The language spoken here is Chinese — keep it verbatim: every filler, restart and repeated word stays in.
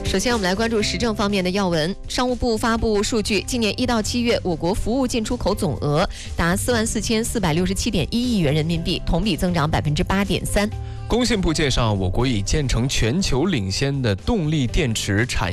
首先，我们来关注时政方面的要闻。商务部发布数据，今年一到七月，我国服务进出口总额达四万四千四百六十七点一亿元人民币，同比增长百分之八点三。 工信部介绍，我国已建成全球领先的动力电池产业